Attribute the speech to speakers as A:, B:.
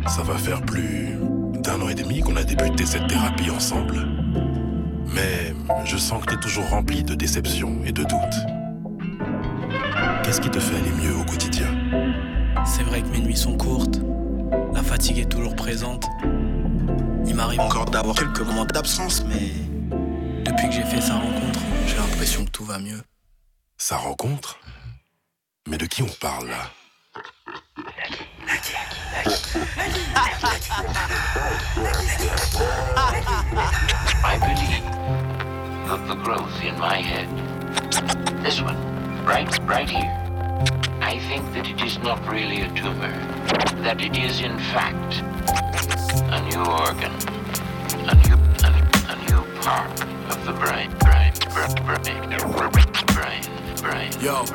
A: Ça va faire plus d'1 an et demi qu'on a débuté cette thérapie ensemble. Mais je sens que t'es toujours rempli de déceptions et de doutes. Qu'est-ce qui te fait aller mieux au quotidien?
B: C'est vrai que mes nuits sont courtes, la fatigue est toujours présente. Il m'arrive encore d'avoir quelques moments d'absence, mais depuis que j'ai fait sa rencontre, j'ai l'impression que tout va mieux.
A: Sa rencontre? Mais de qui on parle là?
C: I believe that the growth in my head, this one, right here, I think that it is not really a tumor, that it is in fact a new organ, a new part of the brain. Yo,